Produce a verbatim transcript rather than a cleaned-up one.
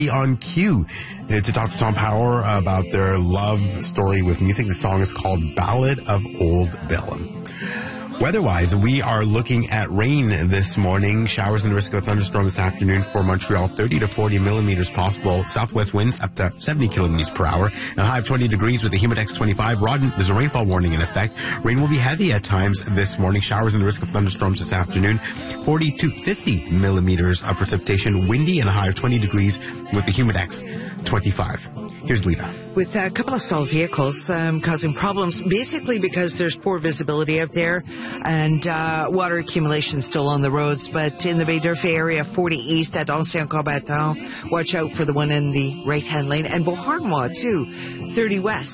on cue to talk to Tom Power about their love story with music. The song is called Ballad of Old Bill. Weather-wise, we are looking at rain this morning. Showers and the risk of a thunderstorm this afternoon for Montreal. thirty to forty millimeters possible. Southwest winds up to seventy kilometers per hour. And a high of twenty degrees with a humidex twenty-five. Rawdon, there's a rainfall warning in effect. Rain will be heavy at times this morning. Showers and the risk of thunderstorms this afternoon. forty to fifty millimeters of precipitation. Windy and a high of twenty degrees with the humidex twenty-five. Here's Lita. With a couple of stalled vehicles um, causing problems, basically because there's poor visibility out there and uh, water accumulation still on the roads. But in the Bay d'Urfé area, forty east at Ancien Combattant, watch out for the one in the right-hand lane. And Beauharnois, too, thirty west.